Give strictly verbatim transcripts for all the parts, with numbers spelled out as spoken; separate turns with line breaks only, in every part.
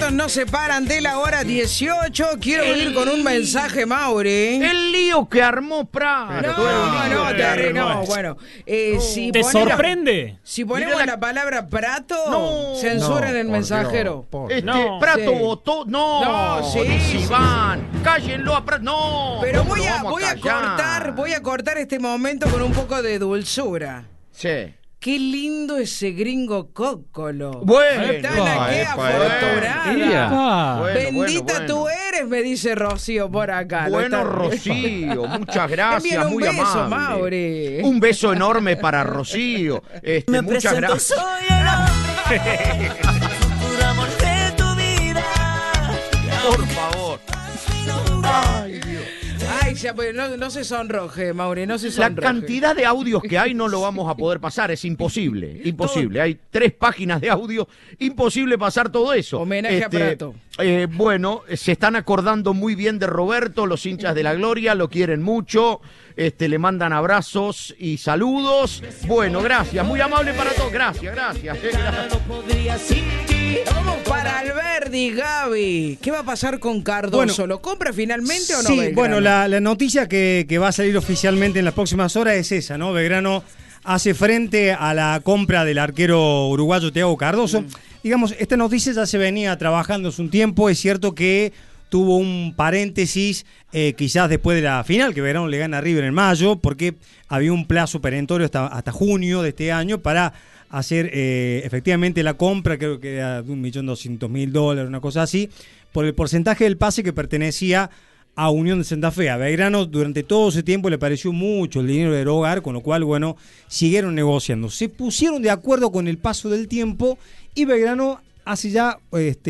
minutos nos separan de la hora dieciocho. Quiero el, venir con un mensaje, Mauri.
El lío que armó Prato.
No, no, no, te, no, bueno. Eh,
no.
Si
¿Te
ponemos,
sorprende?
Si ponemos la... la palabra Prato,
no,
censuran
no,
el mensajero.
Dios, este,
no,
Prato
sí.
votó. No,
no sí,
dice
sí,
Iván.
Sí.
Cállenlo a Prato. No.
Pero voy a,
a
voy a cortar, voy a cortar este momento con un poco de dulzura.
Sí.
Qué lindo ese gringo cócolo.
Bueno,
Tana, qué afortunada.
Bueno,
Bendita
bueno, bueno.
tú eres, me dice Rocío por acá.
Bueno, Rocío, muchas gracias,
un
muy
beso,
amable.
Mauri.
Un beso enorme para Rocío. Este,
me
muchas
presento,
gracias.
Soy el hombre, puro amor de tu vida.
Por favor. Ay, Dios.
Ay, no, no se sonroje, Mauri, no se sonroje.
La cantidad de audios que hay no lo vamos a poder pasar, es imposible, imposible. Hay tres páginas de audio, imposible pasar todo eso.
Homenaje
este,
a Prato.
Eh, bueno, se están acordando muy bien de Roberto, los hinchas de la Gloria, lo quieren mucho, este, le mandan abrazos y saludos. Bueno, gracias, muy amable para todos, gracias, gracias.
Vamos para Alberdi, Gaby. ¿Qué va a pasar con Cardoso?
Bueno,
¿Lo compra finalmente o no?
Sí,
Belgrano?
bueno, la, la noticia que, que va a salir oficialmente en las próximas horas es esa, ¿no? Belgrano hace frente a la compra del arquero uruguayo Thiago Cardoso. Mm. Digamos, esta noticia ya se venía trabajando hace un tiempo. Es cierto que tuvo un paréntesis eh, quizás después de la final, que Belgrano le gana a River en mayo, porque había un plazo perentorio hasta, hasta junio de este año para hacer eh, efectivamente la compra, creo que era de un millón doscientos mil dólares, una cosa así, por el porcentaje del pase que pertenecía a Unión de Santa Fe. A Belgrano durante todo ese tiempo le pareció mucho el dinero del hogar, con lo cual, bueno, siguieron negociando. Se pusieron de acuerdo con el paso del tiempo y Belgrano hace ya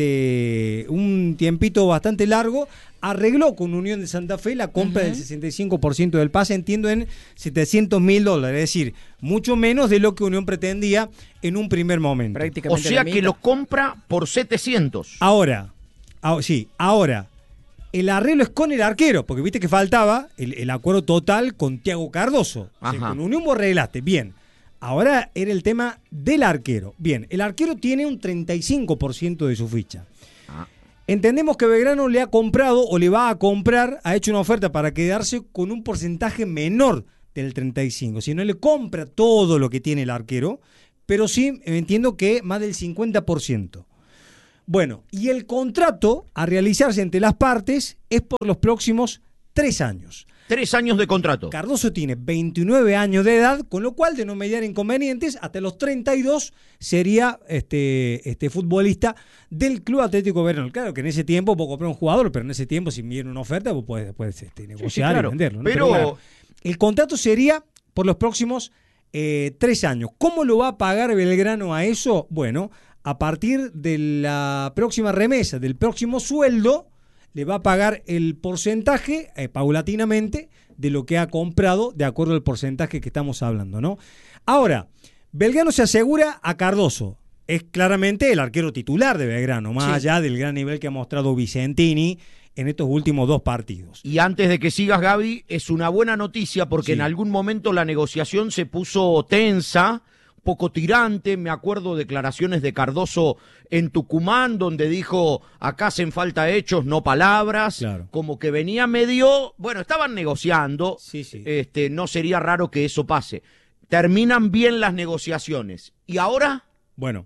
este, un tiempito bastante largo arregló con Unión de Santa Fe la compra uh-huh. del sesenta y cinco por ciento del pase, entiendo, en setecientos mil dólares, es decir, mucho menos de lo que Unión pretendía en un primer momento.
O sea que lo compra por setecientos.
Ahora, ahora sí, ahora, el arreglo es con el arquero, porque viste que faltaba el, el acuerdo total con Thiago Cardoso. O sea, con Unión vos arreglaste, bien. Ahora era el tema del arquero. Bien, el arquero tiene un treinta y cinco por ciento de su ficha. Ah. Entendemos que Belgrano le ha comprado o le va a comprar, ha hecho una oferta para quedarse con un porcentaje menor del treinta y cinco por ciento. Si no le compra todo lo que tiene el arquero, pero sí entiendo que más del cincuenta por ciento. Bueno, y el contrato a realizarse entre las partes es por los próximos tres años.
Tres años de contrato.
Cardoso tiene veintinueve años de edad, con lo cual, de no mediar inconvenientes, hasta los treinta y dos sería este, este futbolista del Club Atlético Belgrano. Claro que en ese tiempo vos comprás un jugador, pero en ese tiempo, si viene una oferta, vos podés, podés este, negociar sí, sí, claro. y venderlo, ¿no?
Pero,
pero claro, el contrato sería por los próximos eh, tres años. ¿Cómo lo va a pagar Belgrano a eso? Bueno, a partir de la próxima remesa, del próximo sueldo, le va a pagar el porcentaje, eh, paulatinamente, de lo que ha comprado, de acuerdo al porcentaje que estamos hablando, ¿no? Ahora, Belgrano se asegura a Cardoso. Es claramente el arquero titular de Belgrano, más sí. allá del gran nivel que ha mostrado Vicentini en estos últimos dos partidos.
Y antes de que sigas, Gaby, es una buena noticia porque sí. en algún momento la negociación se puso tensa, poco tirante. Me acuerdo declaraciones de Cardoso en Tucumán, donde dijo, acá hacen falta hechos, no palabras,
claro.
como que venía medio, bueno, estaban negociando,
sí, sí.
Este, no sería raro que eso pase. Terminan bien las negociaciones. ¿Y ahora?
Bueno,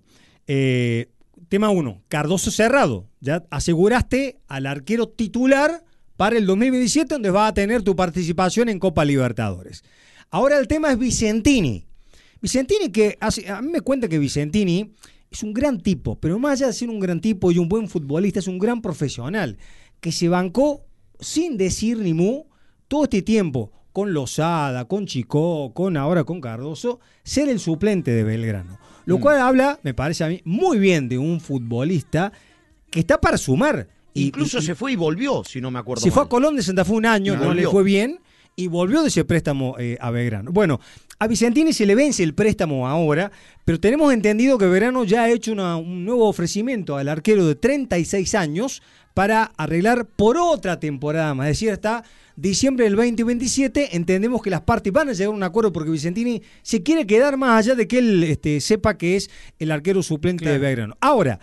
eh, tema uno, Cardoso cerrado, ya aseguraste al arquero titular para el dos mil veintisiete, donde vas a tener tu participación en Copa Libertadores. Ahora el tema es Vicentini. Vicentini, que hace, a mí me cuenta que Vicentini es un gran tipo, pero más allá de ser un gran tipo y un buen futbolista, es un gran profesional, que se bancó sin decir ni mu todo este tiempo, con Lozada, con Chicó, con ahora con Cardoso, ser el suplente de Belgrano. Lo mm. cual habla, me parece a mí, muy bien de un futbolista que está para sumar.
Incluso
y, y,
se fue y volvió, si no me acuerdo
Se
mal.
fue a Colón de Santa Fe un año, no, no le fue bien, y volvió de ese préstamo eh, a Belgrano. Bueno, a Vicentini se le vence el préstamo ahora, pero tenemos entendido que Belgrano ya ha hecho una, un nuevo ofrecimiento al arquero de treinta y seis años para arreglar por otra temporada más. Es decir, hasta diciembre del veinte veintisiete entendemos que las partes van a llegar a un acuerdo porque Vicentini se quiere quedar más allá de que él este, sepa que es el arquero suplente claro. de Belgrano. Ahora,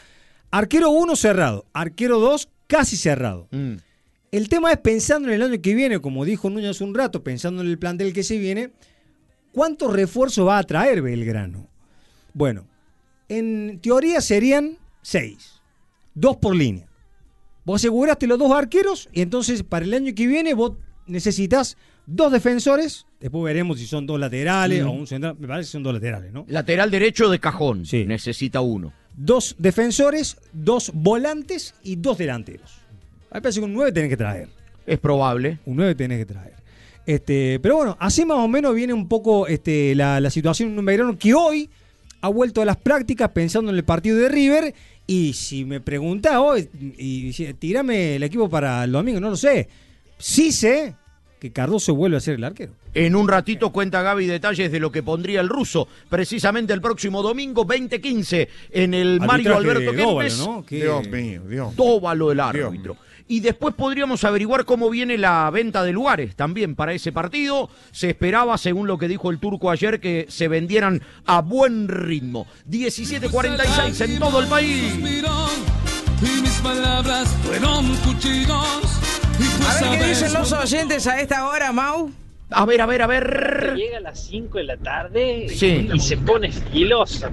Arquero uno cerrado, arquero dos casi cerrado.
Mm.
El tema es pensando en el año que viene, como dijo Núñez hace un rato, pensando en el plantel que se viene, ¿cuántos refuerzos va a traer Belgrano? Bueno, en teoría serían seis, dos por línea. Vos aseguraste los dos arqueros y entonces para el año que viene vos necesitas dos defensores, después veremos si son dos laterales mm. o un central, me parece que son dos laterales, ¿no?
Lateral derecho de cajón,
sí.
Necesita uno.
Dos defensores, dos volantes y dos delanteros. A mí me parece que un nueve tenés que traer.
Es probable.
Un nueve tenés que traer. Este, pero bueno, así más o menos viene un poco este, la, la situación en un Belgrano que hoy ha vuelto a las prácticas pensando en el partido de River. Y si me preguntás hoy, y, y, tirame el equipo para el domingo, no lo sé. Sí sé que Cardoso vuelve a ser el arquero.
En un ratito cuenta Gaby detalles de lo que pondría el ruso, precisamente el próximo domingo veinte quince en el Mario Alberto Kempes.
¿No? ¿Qué?
Dios mío, Dios.
Tóbalo el árbitro.
Dios.
Y después podríamos averiguar cómo viene la venta de lugares también para ese partido. Se esperaba, según lo que dijo el turco ayer, que se vendieran a buen ritmo. diecisiete cuarenta y seis en todo el país.
Y mis palabras fueron cuchillos.
A ver qué dicen los oyentes a esta hora, Mau.
A ver, a ver, a ver.
Llega a las cinco de la tarde
sí.
y se pone filoso.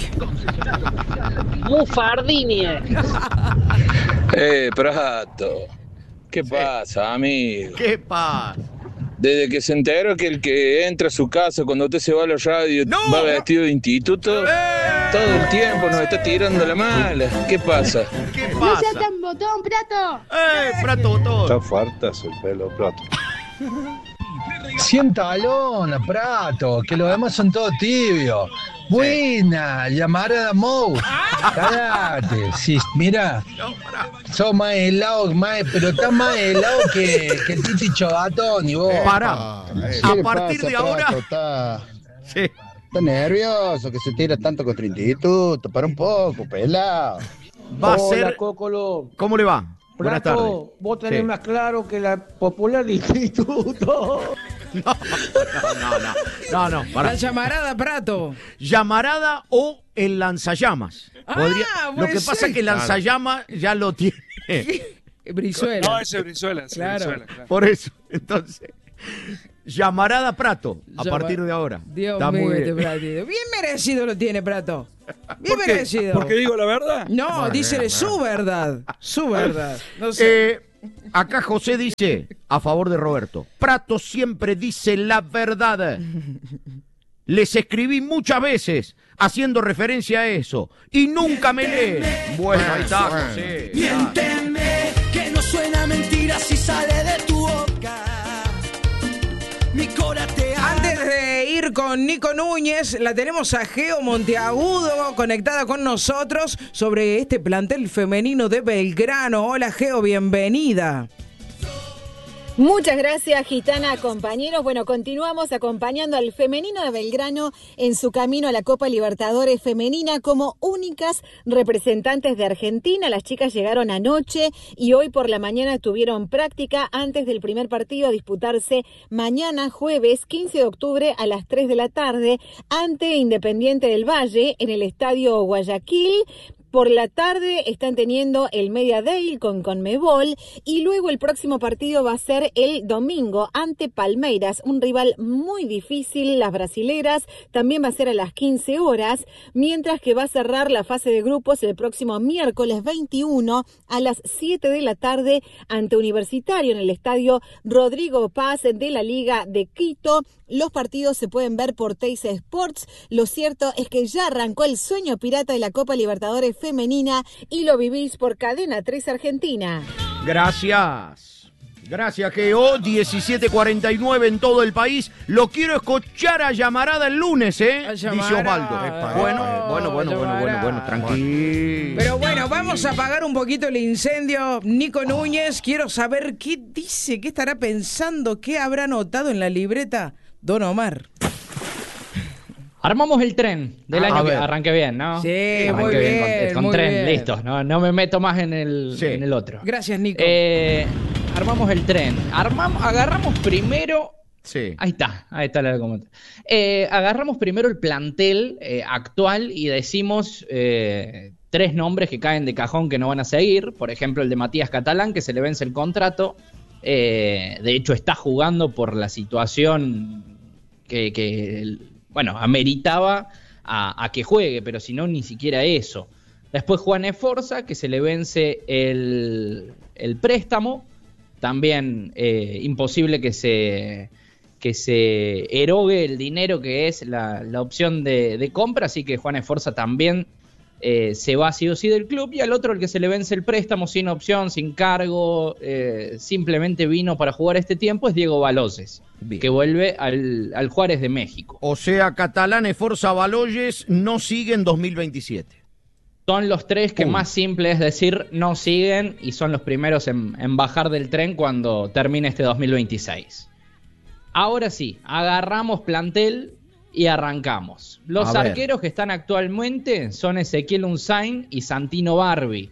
Mufardini.
Eh, Prato, ¿qué sí. pasa, amigo?
¿Qué pasa?
Desde que se enteró que el que entra a su casa cuando usted se va a la radio no. va vestido de instituto, ¡eh! Todo el tiempo nos está tirando la mala. ¿Qué pasa?
¿Qué pasa?
¡No seas tan botón, Prato!
¡Eh, Prato botón!
Está fartas el pelo, Prato.
Siéntalo, Prato, que los demás son todos tibios. Buena, llamarada Mou. Cállate, sí, mira, sos más helado, más, pero estás más helado que, que Titi Chobatón y vos.
Pará, a partir
pasa,
de ahora...
Prato, está,
sí.
está nervioso, que se tira tanto contra instituto, para un poco, pelado.
Va a
Hola,
ser...
Cócolo.
¿Cómo le va? Buenas
Prato,
tardes.
vos tenés
sí.
más claro que la popular de instituto.
No, no, no, no, no, para.
La llamarada, Prato.
Llamarada o el lanzallamas. Podría...
Ah,
lo que pasa es que el lanzallamas ya lo tiene.
Brizuela.
No, ese es Brizuela. Ese
claro.
Brizuela, claro.
Por eso, entonces, llamarada Prato, a
Llama...
partir de ahora.
Dios
Está
mío,
muy
este
bien.
Prato. Bien merecido lo tiene, Prato. Bien
¿Por
merecido.
¿Porque digo la verdad?
No, no dísele su verdad. Su verdad. No sé.
Eh, acá José dice, a favor de Roberto, Prato siempre dice la verdad. Les escribí muchas veces haciendo referencia a eso y nunca me leen. Bueno, ahí está, José.
Miénteme, que no suena mentira si sale de tu boca. Mi cora te
Antes de ir con Nico Núñez, la tenemos a Geo Monteagudo conectada con nosotros sobre este plantel femenino de Belgrano. Hola, Geo, bienvenida.
Muchas gracias, Gitana, compañeros. Bueno, continuamos acompañando al femenino de Belgrano en su camino a la Copa Libertadores Femenina como únicas representantes de Argentina. Las chicas llegaron anoche y hoy por la mañana tuvieron práctica antes del primer partido a disputarse mañana, jueves quince de octubre a las tres de la tarde ante Independiente del Valle en el Estadio Guayaquil. Por la tarde están teniendo el Media Day con Conmebol y luego el próximo partido va a ser el domingo ante Palmeiras, un rival muy difícil, las brasileras, también va a ser a las quince horas, mientras que va a cerrar la fase de grupos el próximo miércoles veintiuno a las siete de la tarde ante Universitario en el estadio Rodrigo Paz de la Liga de Quito. Los partidos se pueden ver por Teis Sports. Lo cierto es que ya arrancó el sueño pirata de la Copa Libertadores Femenina y lo vivís por Cadena tres Argentina.
Gracias. Gracias, Geo. diecisiete cuarenta y nueve en todo el país. Lo quiero escuchar a llamarada el lunes, ¿eh? Dice Osvaldo. Bueno, bueno, bueno, bueno, bueno, bueno, tranquilo.
Pero bueno, vamos a apagar un poquito el incendio. Nico Núñez, quiero saber qué dice, qué estará pensando, qué habrá notado en la libreta Don Omar.
Armamos el tren del
Ah,
año
a
que
ver.
arranque bien, ¿no?
Sí,
Arranque
muy bien,
con, con
muy
tren,
bien.
listo. No, no me meto más en el,
Sí.
en el otro.
Gracias, Nico.
Eh, armamos el tren. Armamos, agarramos primero.
Sí.
Ahí está, ahí está la locomotora. Eh, agarramos primero el plantel eh, actual y decimos eh, tres nombres que caen de cajón que no van a seguir. Por ejemplo, el de Matías Catalán, que se le vence el contrato. Eh, de hecho, está jugando por la situación que, que bueno, ameritaba a, a que juegue, pero si no, ni siquiera eso. Después Juan Esforza, que se le vence el, el préstamo. También eh, imposible que se, que se erogue el dinero que es la, la opción de, de compra, así que Juan Esforza también eh, se va sí o sí del club. Y al otro, el que se le vence el préstamo sin opción, sin cargo, eh, simplemente vino para jugar este tiempo, es Diego Baloyes, que vuelve al, al Juárez de México.
O sea, Catalán, Esforza, Baloyes no siguen dos mil veintisiete.
Son los tres que
Pum.
más simple es decir, no siguen, y son los primeros en, en bajar del tren cuando termine este dos mil veintiséis. Ahora sí, agarramos plantel y arrancamos. Los
A ver.
arqueros que están actualmente son Ezequiel Unzain y Santino Barbi.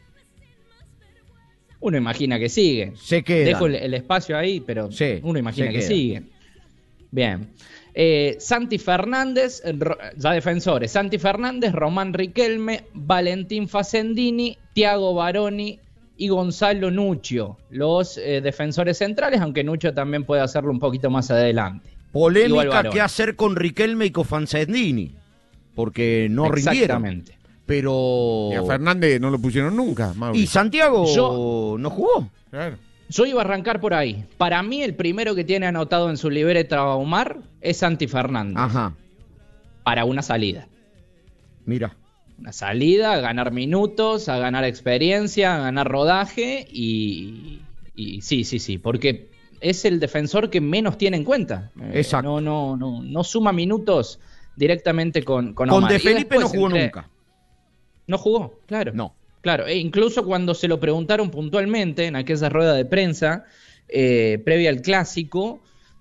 Uno imagina que siguen.
Se quedan.
Dejo el, el espacio ahí, pero
Sí,
uno imagina
se
que
quedan.
siguen. Bien. Eh, Santi Fernández, Ro- ya defensores, Santi Fernández, Román Riquelme, Valentín Facendini, Tiago Baroni y Gonzalo Nuccio, los eh, defensores centrales, aunque Nuccio también puede hacerlo un poquito más adelante. Igual
Polémica
Baroni.
que hacer con Riquelme y con Fanzendini, porque no rindieron.
Exactamente.
Pero...
Y a Fernández no lo pusieron nunca, Mauri.
¿Y Santiago
Yo-
no jugó?
Claro.
Yo iba a arrancar por ahí. Para mí el primero que tiene anotado en su libreta Omar es Santi Fernández.
Ajá,
Para una salida.
mira.
Una salida, a ganar minutos, a ganar experiencia, a ganar rodaje y, y sí, sí, sí, porque es el defensor que menos tiene en cuenta. Eh,
Exacto.
No, no, no, no suma minutos directamente con, con
Con
Omar.
De
Y
Felipe no
después,
jugó
entre-
nunca.
No jugó, claro.
No.
Claro, e incluso cuando se lo preguntaron puntualmente en aquella rueda de prensa eh, previa al clásico,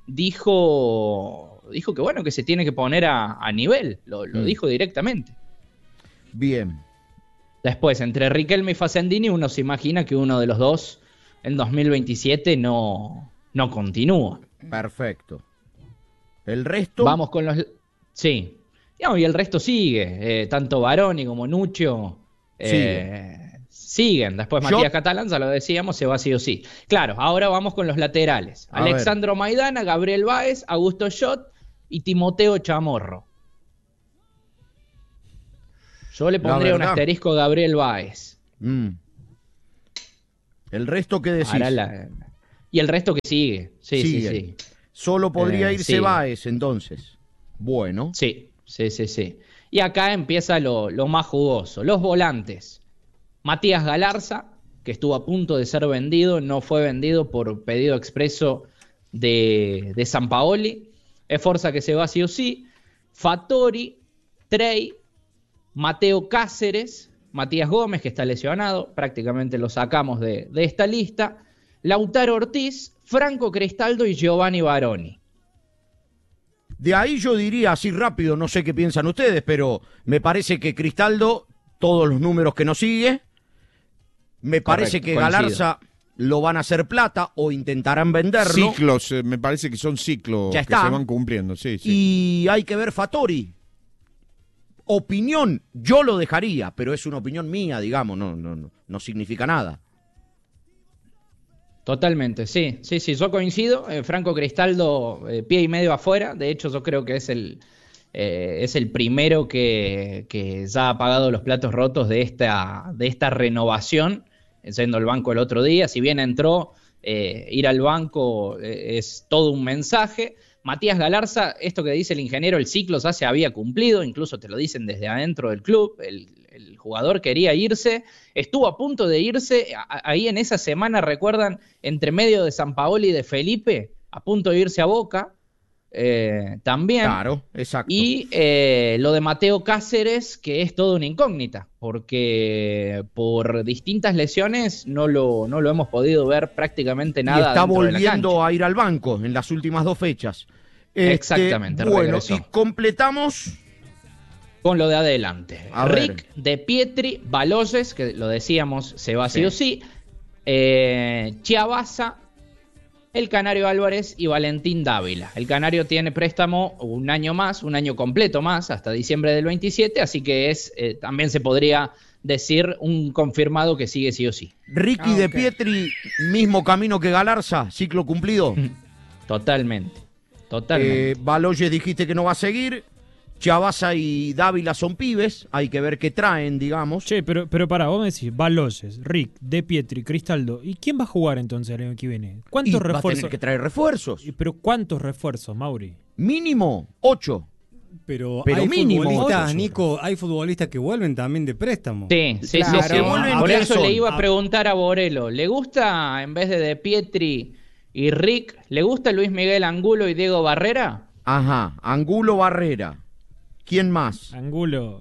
dijo, dijo que bueno, que se tiene que poner a, a nivel, lo, lo
Mm.
dijo directamente.
Bien.
Después, entre Riquelme y Facendini, uno se imagina que uno de los dos en dos mil veintisiete no, no continúa.
Perfecto. ¿El resto?
Vamos con los... Sí. No, y el resto sigue. Eh, tanto Baroni como Nuccio eh, siguen. Después
Yo-
Matías Catalán, ya lo decíamos, se va sí o sí. Claro, ahora vamos con los laterales.
A
Alexandro Maidana, Gabriel Báez, Augusto Schott y Timoteo Chamorro. Yo le
La
pondría un
verdad.
asterisco a Gabriel Báez.
Mm. ¿El resto qué decís?
Ahora la- Y el resto que sigue. Sí,
Siguen.
sí, sí.
Solo podría
Eh,
irse
sí.
Báez, entonces. Bueno.
Sí, sí, sí, sí. Y acá empieza lo, lo más jugoso. Los volantes. Matías Galarza, que estuvo a punto de ser vendido, no fue vendido por pedido expreso de, de Sampaoli. Esforza que se va sí o sí. Fattori, Trey, Mateo Cáceres, Matías Gómez, que está lesionado, prácticamente lo sacamos de, de esta lista. Lautaro Ortiz, Franco Cristaldo y Giovanni Baroni.
De ahí yo diría así rápido, no sé qué piensan ustedes, pero me parece que Cristaldo, todos los números que nos sigue, me parece
Correcto,
que
coincido.
Galarza lo van a hacer plata o intentarán venderlo.
Ciclos, eh, me parece que son ciclos
Ya
que
está.
se van cumpliendo, sí, sí.
Y hay que ver Fattori. Opinión, yo lo dejaría, pero es una opinión mía, digamos, no, no, no, no significa nada.
Totalmente, sí, sí, sí, yo coincido. Eh, Franco Cristaldo, eh, pie y medio afuera. De hecho, yo creo que es el, eh, es el primero que, que ya ha pagado los platos rotos de esta, de esta renovación, yendo al banco el otro día. Si bien entró, eh, ir al banco eh, es todo un mensaje. Matías Galarza, esto que dice el ingeniero, el ciclo ya se había cumplido, incluso te lo dicen desde adentro del club, el, el jugador quería irse, estuvo a punto de irse, a- ahí en esa semana, recuerdan, entre medio de Sampaoli y de Felipe, a punto de irse a Boca, eh, también.
Claro, exacto.
Y eh, lo de Mateo Cáceres, que es toda una incógnita, porque por distintas lesiones no lo, no lo hemos podido ver prácticamente nada.
y está
dentro de la cancha.
volviendo a ir al banco en las últimas dos fechas. Este,
Exactamente,
Bueno,
regresó.
y completamos
Con lo de adelante.
A ver.
Rick de Pietri, Baloyes, que lo decíamos, se va sí,
Sí.
o sí. Eh, Chiabaza, el Canario Álvarez y Valentín Dávila. El Canario tiene préstamo un año más, un año completo más, hasta diciembre del veintisiete, así que es eh, también se podría decir un confirmado que sigue sí o sí.
Ricky ah, de okay. Pietri, mismo camino que Galarza, ciclo cumplido.
Totalmente, totalmente.
Eh, Baloyes dijiste que no va a seguir. Chavasa y Dávila son pibes, hay que ver qué traen, digamos.
Che, pero, pero pará, vos me decís, Baloyes, Rick, De Pietri, Cristaldo. ¿Y quién va a jugar entonces el año que viene? ¿Cuántos
y
refuerzos?
Va a tener que traer refuerzos.
¿Pero cuántos refuerzos, Mauri?
Mínimo, ocho.
Pero,
pero
hay
mínimo,
futbolistas,
ocho.
Nico, hay futbolistas que vuelven también de préstamo.
Sí, sí,
claro.
sí. sí.
Vuelven,
por eso
son?
le iba a preguntar a Borelo, ¿le gusta, en vez de De Pietri y Rick, ¿le gusta Luis Miguel Angulo y Diego Barrera?
Ajá, Angulo Barrera. ¿Quién más?
Angulo.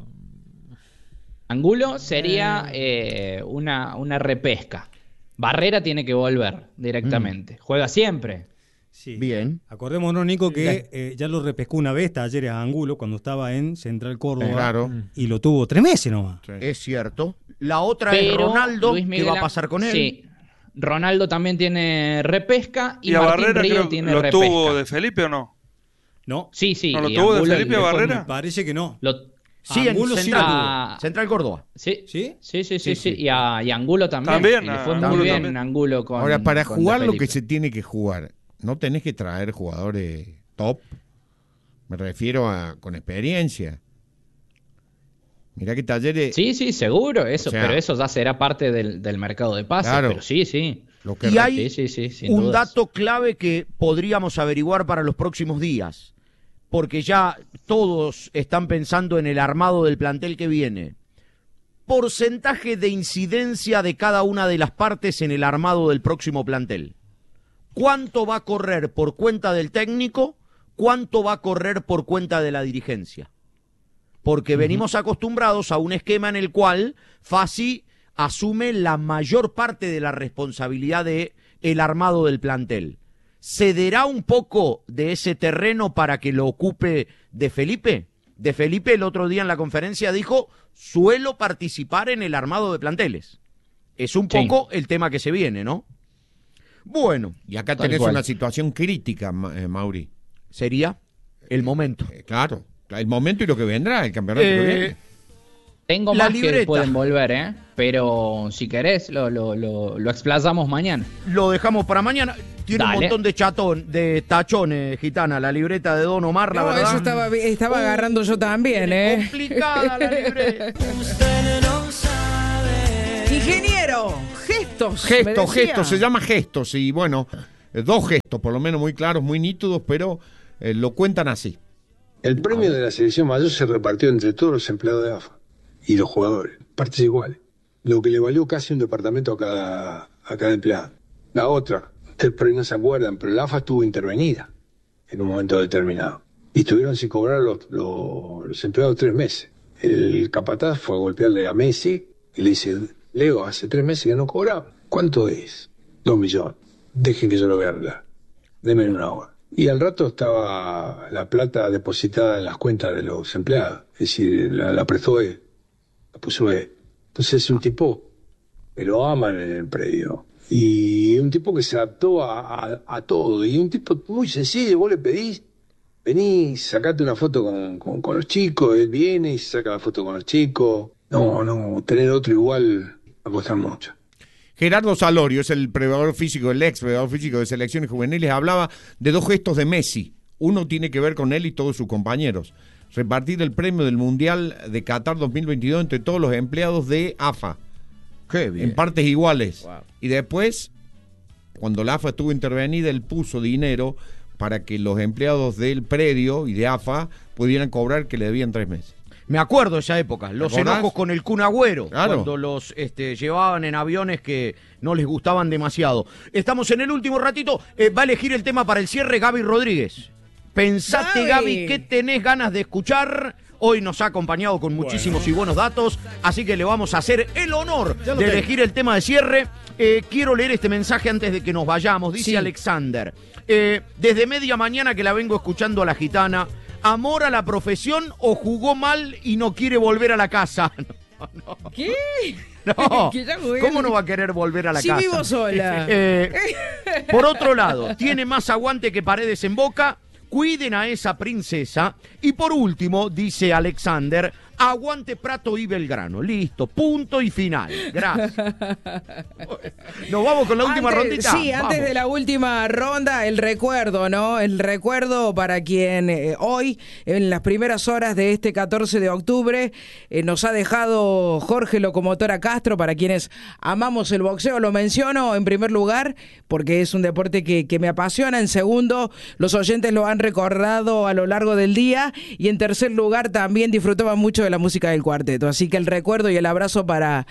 Angulo sería eh. Eh, una, una repesca. Barrera tiene que volver directamente. Mm. Juega siempre.
Sí.
Bien.
Acordémonos, Nico, que eh, ya lo repescó una vez Talleres a Angulo cuando estaba en Central Córdoba.
Claro.
Y lo tuvo tres meses nomás.
Sí. Es cierto. La otra
Pero
es Ronaldo. ¿Qué va a
An...
pasar con él?
Sí. Ronaldo también tiene repesca. Y,
¿Y a
Martín
Barrera
Río
creo,
tiene
lo
repesca.
tuvo de Felipe o no?
No.
Sí, sí.
¿No lo tuvo de Felipe Barrera?
Me parece que no.
Lo...
Sí,
Angulo
en
sí
Central,
a...
Central Córdoba.
Sí,
sí,
sí, sí, sí,
sí,
sí.
sí.
Y, a, y Angulo también.
También,
y le fue
a,
muy
Angulo
bien
también.
Angulo con.
Ahora, para
con
jugar lo que se tiene que jugar, no tenés que traer jugadores top. Me refiero a con experiencia. Mirá que Talleres.
Sí, sí, seguro, eso,
o sea,
pero eso ya será parte del, del mercado de pases.
Claro.
Pero sí, sí.
Lo que y hay
sí, sí, sí, sin
un
dudas.
dato clave que podríamos averiguar para los próximos días, porque ya todos están pensando en el armado del plantel que viene. Porcentaje de incidencia de cada una de las partes en el armado del próximo plantel. ¿Cuánto va a correr por cuenta del técnico? ¿Cuánto va a correr por cuenta de la dirigencia? Porque uh-huh. venimos acostumbrados a un esquema en el cual Fassi asume la mayor parte de la responsabilidad de el armado del plantel. ¿Cederá un poco de ese terreno para que lo ocupe De Felipe? De Felipe el otro día en la conferencia dijo, suelo participar en el armado de planteles. Es un poco sí. el tema que se viene, ¿no? Bueno.
Y acá tenés una situación crítica, eh, Mauri.
¿Sería? El momento.
Eh, claro, el momento y lo que vendrá, el campeonato
eh,
que viene.
Tengo
la
más
libreta.
Que pueden volver, ¿eh? Pero si querés, lo, lo, lo, lo explayamos mañana.
Lo dejamos para mañana. Tiene
Dale.
un montón de chatón, de tachones, Gitana, la libreta de Don Omar, la
no,
verdad.
Eso estaba, estaba uh, agarrando yo también, ¿eh?
Complicada la libreta.
Usted no sabe.
Ingeniero, gestos.
Gestos, gestos, se llama gestos. Y bueno, dos gestos, por lo menos muy claros, muy nítidos, pero eh, lo cuentan así.
El premio de la selección mayor se repartió entre todos los empleados de A F A y los jugadores, partes iguales, lo que le valió casi un departamento a cada, a cada empleado. La otra, ustedes por ahí no se acuerdan, pero la A F A estuvo intervenida en un momento determinado y estuvieron sin cobrar los, los, los empleados tres meses. El capataz fue a golpearle a Messi y le dice, Leo, hace tres meses que no cobraba. ¿Cuánto es? Dos millones. Dejen que yo lo vea. Denme una hora. Y al rato estaba la plata depositada en las cuentas de los empleados. Es decir, la, la prestó él, la puso él. Entonces es un tipo que lo aman en el predio. Y un tipo que se adaptó a, a, a todo. Y un tipo muy sencillo, vos le pedís, vení, sacate una foto con, con, con los chicos. Él viene y se saca la foto con los chicos. No, no, tener otro igual va a costar mucho.
Gerardo Salorio es el preparador físico, el ex preparador físico de selecciones juveniles, hablaba de dos gestos de Messi. Uno tiene que ver con él y todos sus compañeros. Repartir el premio del Mundial de Qatar dos mil veintidós entre todos los empleados de A F A.
Qué bien.
En partes iguales.
Wow.
Y después, cuando la A F A estuvo intervenida, él puso dinero para que los empleados del predio y de A F A pudieran cobrar que le debían tres meses.
Me acuerdo de esa época, los enojos con el Kun Agüero,
claro.
cuando los este, llevaban en aviones que no les gustaban demasiado. Estamos en el último ratito, eh, va a elegir el tema para el cierre Gaby Rodríguez. Pensate, Gaby, Gaby ¿qué tenés ganas de escuchar? Hoy nos ha acompañado con muchísimos bueno. y buenos datos, así que le vamos a hacer el honor de tengo. elegir el tema de cierre. Eh, quiero leer este mensaje antes de que nos vayamos, dice sí. Alexander. Eh, desde media mañana que la vengo escuchando a la gitana, ¿amor a la profesión o jugó mal y no quiere volver a la casa? No, no.
¿Qué?
No, ¿cómo no va a querer volver a la
si
casa?
Si vivo sola.
Eh, por otro lado, tiene más aguante que Paredes en Boca. Cuiden a esa princesa. Y por último, dice Alexander, Aguante Prato y Belgrano. Listo, punto y final. Gracias. Nos vamos con la última
Antes-
rondita.
Sí, antes
Vamos.
de la última ronda, el recuerdo, ¿no? El recuerdo para quien eh, hoy, en las primeras horas de este catorce de octubre, eh, nos ha dejado Jorge Locomotora Castro. Para quienes amamos el boxeo, lo menciono en primer lugar porque es un deporte que, que me apasiona. En segundo, los oyentes lo han recordado a lo largo del día. Y en tercer lugar, también disfrutaba mucho de la música del cuarteto. Así que el recuerdo y el abrazo para,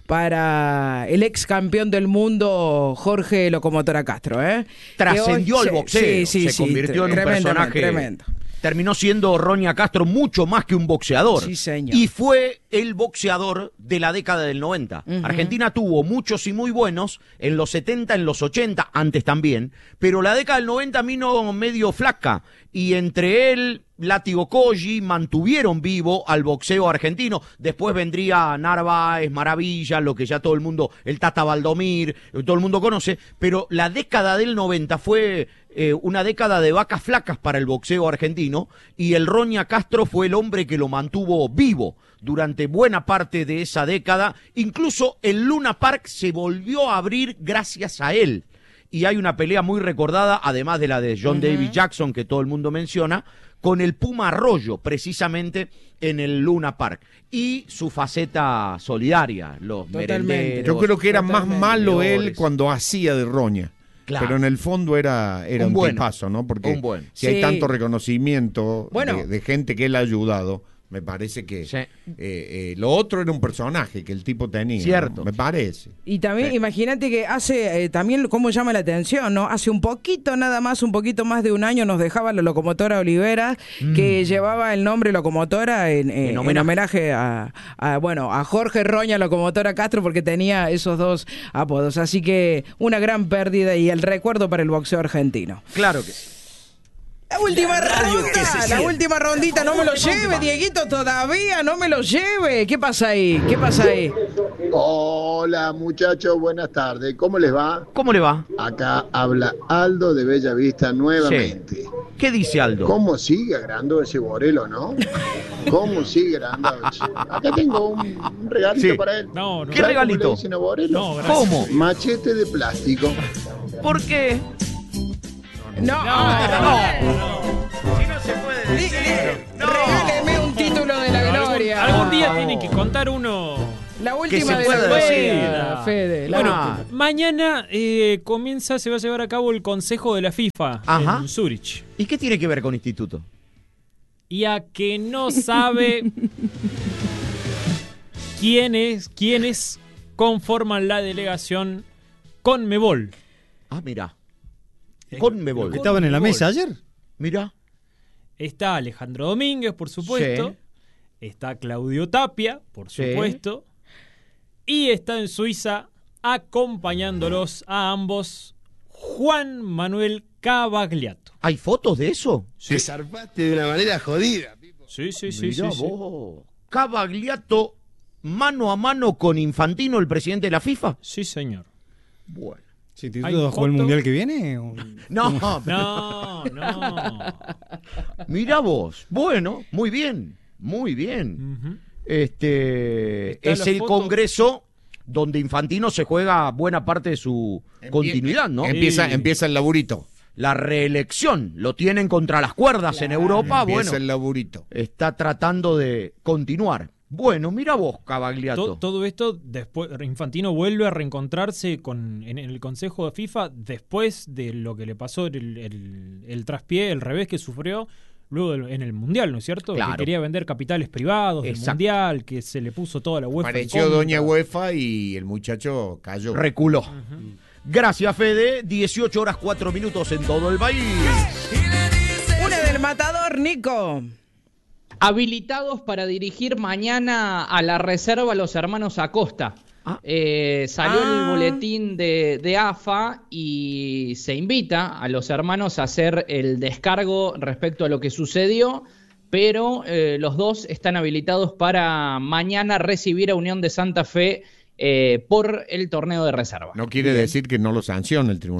para el ex campeón del mundo, Jorge Locomotora Castro. ¿eh?
Trascendió
Que
el
hoy-
boxeo,
sí, sí,
se
sí,
convirtió en un
tremendamente,
personaje.
tremendo.
Terminó siendo Roña Castro mucho más que un boxeador.
Sí, señor.
Y fue el boxeador de la década del noventa.
Ujú.
Argentina tuvo muchos y muy buenos en los setenta, en los ochenta, antes también. Pero la década del noventa vino medio flaca. Y entre él, Látigo Colli, mantuvieron vivo al boxeo argentino. Después vendría Narváez, Maravilla, lo que ya todo el mundo, el Tata Valdomir, todo el mundo conoce. Pero la década del noventa fue eh, una década de vacas flacas para el boxeo argentino. Y el Roña Castro fue el hombre que lo mantuvo vivo durante buena parte de esa década. Incluso el Luna Park se volvió a abrir gracias a él. Y hay una pelea muy recordada, además de la de John
Ujú.
David Jackson, que todo el mundo menciona, con el Puma Arroyo, precisamente en el Luna Park. Y su faceta solidaria, los
Totalmente.
merenderos.
Yo creo que era más
Totalmente.
malo él
Vendedores.
cuando hacía de Roña.
Claro.
Pero en el fondo era, era
Un
un,
bueno.
tipazo, ¿no? Porque
Un bueno.
si hay
Sí.
tanto reconocimiento
Bueno.
de, de gente que él ha ayudado, me parece que
Sí.
eh, eh, lo otro era un personaje que el tipo tenía. ¿no?
Cierto.
Me parece.
Y también,
Sí.
imagínate que hace, eh, también cómo llama la atención, ¿no? Hace un poquito, nada más, un poquito más de un año nos dejaba la locomotora Olivera, que llevaba el nombre locomotora en, en-
En
en
homenaje.
homenaje, a, a, bueno, a Jorge Roña Locomotora Castro, porque tenía esos dos apodos. Así que una gran pérdida y el recuerdo para el boxeo argentino.
Claro que sí.
La última ronda,
que se
la
siente.
última rondita, no me lo lleve, Dieguito, todavía no me lo lleve. ¿Qué pasa ahí? ¿Qué pasa ahí?
Hola muchachos, buenas tardes. ¿Cómo les va?
¿Cómo le va?
Acá habla Aldo de Bella Vista nuevamente.
¿Qué dice Aldo?
¿Cómo sigue agrandando ese Borelo, no? ¿Cómo sigue agrandando ese? Acá tengo un, un regalito
Sí.
para él.
No, no.
¿Qué
¿Sabe
regalito?
cómo le dicen a Borelo?
No, gracias.
¿Cómo?
Machete de plástico.
¿Por qué?
No,
Ah, no. Si no se puede
Di-
decir.
di-
No.
regáleme un título de la
Algún-
gloria.
Algún día
Por
tienen
favor.
que contar uno.
La última
se
de la
pueda
gloria,
decir.
Fede. La
Bueno,
última.
mañana eh, comienza, se va a llevar a cabo el Consejo de la FIFA
Ajá.
en Zurich.
¿Y qué tiene que ver con instituto?
Y a que no sabe quiénes, quiénes conforman la delegación Conmebol.
Ah, mira. Conmebol.
¿Estaban en la mesa ayer?
Mira.
Está Alejandro Domínguez, por supuesto.
Sí.
Está Claudio Tapia, por
Sí.
supuesto. Y está en Suiza acompañándolos a ambos Juan Manuel Cavagliato.
¿Hay fotos de eso?
Te zarpaste de una manera jodida.
Sí, sí, sí,
Mirá
sí, sí.
vos. Cavagliato mano a mano con Infantino, el presidente de la FIFA.
Sí, señor.
Bueno.
¿Sí,
¿Hay
Instituto jugó el
foto?
mundial que viene? ¿O-
No,
No, no.
mirá vos. Bueno, muy bien, muy bien.
Ujú.
Este
Está
es
la
el
foto.
congreso donde Infantino se juega buena parte de su continuidad, ¿no?
Empieza,
Sí.
empieza el laburito.
La reelección, lo tienen contra las cuerdas en Europa,
empieza
bueno,
el laburito.
está tratando de continuar. Bueno, mira vos, Cavagliato.
To- todo esto, después Infantino vuelve a reencontrarse con, en el Consejo de FIFA después de lo que le pasó, el, el, el traspié, el revés que sufrió luego del- en el Mundial, ¿no es cierto?
Claro.
Que quería vender capitales privados del
Exacto.
Mundial, que se le puso toda la UEFA en
Pareció
contra.
Doña UEFA y el muchacho cayó.
Reculó. Gracias, Fede. dieciocho horas cuatro minutos en todo el país.
Una del matador, Nico.
Habilitados para dirigir mañana a la reserva los hermanos Acosta.
Ah.
Eh, salió
Ah.
el boletín de, de A F A y se invita a los hermanos a hacer el descargo respecto a lo que sucedió, pero eh, los dos están habilitados para mañana recibir a Unión de Santa Fe eh, por el torneo de reserva.
No quiere decir que no lo sancione el tribunal.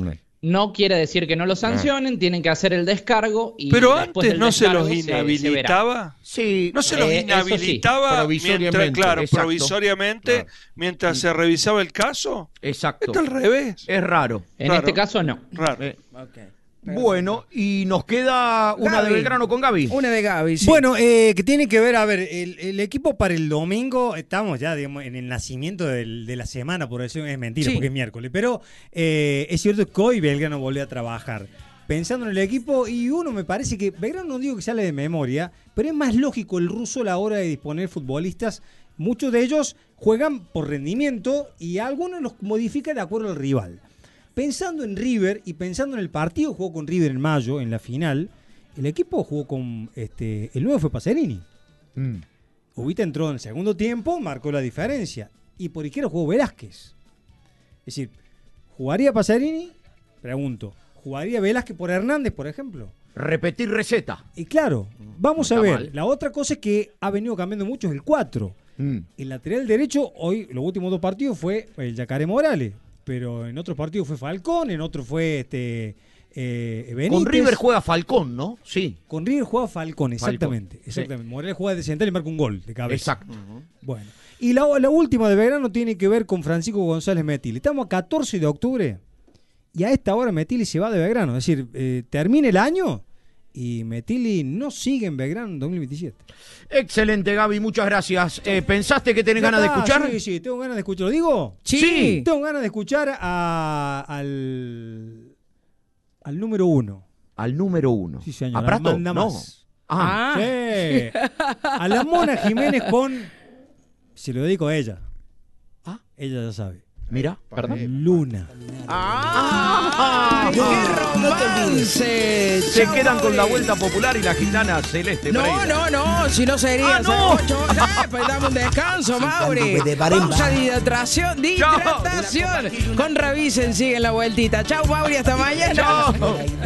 no quiere decir que no lo sancionen, tienen que hacer el descargo y
Pero
después
antes
del
no se los
descargo se-
inhabilitaba.
Sí,
no se los
eh, eso sí.
inhabilitaba
Provisoriamente,
mientras, claro,
exacto.
provisoriamente,
Claro.
mientras se revisaba el caso.
Exacto.
Esto al revés.
Es raro.
En
Claro.
este caso no.
Raro.
Eh, Bueno, y nos queda una
Gaby.
de Belgrano con Gaby.
Una de Gaby, sí.
Bueno, eh, que tiene que ver, a ver, el, el equipo para el domingo, estamos ya digamos, en el nacimiento del- de la semana, por eso es mentira,
Sí.
porque es miércoles, pero eh, es cierto que hoy Belgrano volvió a trabajar. Pensando en el equipo, y uno me parece que, Belgrano no digo que sale de memoria, pero es más lógico el ruso a la hora de disponer futbolistas. Muchos de ellos juegan por rendimiento y algunos los modifica de acuerdo al rival. Pensando en River y pensando en el partido que jugó con River en mayo, en la final, el equipo jugó con. Este, el nuevo fue Pacerini.
Mm.
Ubita entró en el segundo tiempo, marcó la diferencia. Y por izquierda jugó Velázquez. Es decir, ¿jugaría Pacerini? Pregunto. ¿Jugaría Velázquez por Hernández, por ejemplo?
Repetir receta.
Y claro, vamos
No
a
está
ver.
mal.
La otra cosa es que ha venido cambiando mucho es el cuatro.
Mm.
El lateral derecho, hoy, los últimos dos partidos fue el Yacaré Morales. Pero en otros partidos fue Falcón, en otros fue este eh, Benítez.
Con River juega Falcón, ¿no? Sí.
Con River juega Falcón, exactamente.
Falcón,
exactamente. Morales juega de central y marca un gol de cabeza.
Exacto.
Bueno. Y la, la última de Belgrano tiene que ver con Francisco González Metil. Estamos a catorce de octubre y a esta hora Metil se va de Belgrano. Es decir, eh, termina el año y Metili no sigue en Belgrano en dos mil veintisiete.
Excelente, Gaby, muchas gracias. Eh, ¿Pensaste que tenés
¿Ya
ganas de
está?
escuchar?
Sí, sí, tengo ganas de escuchar. ¿Lo digo?
Sí. Sí.
Tengo ganas de escuchar a, al, al número uno.
Al número uno.
Sí, señor.
¿A Prato?
Manda
No.
más.
Ah.
Sí. A la Mona Jiménez con... Se lo dedico a ella.
Ah.
Ella ya sabe.
Mira.
Luna.
¡Ah!
¡Qué romance!
Se
Chau,
quedan con la
Gaby.
vuelta popular y la gitana Celeste
No,
Pereira.
no, no, si no sería.
¡Ah, no!
Ocho, eh, pues dame un descanso, Mauri. Pausa de hidratación, de hidratación. Con Ravisen sigue en la vueltita. Chau, Mauri, hasta mañana.
Chau.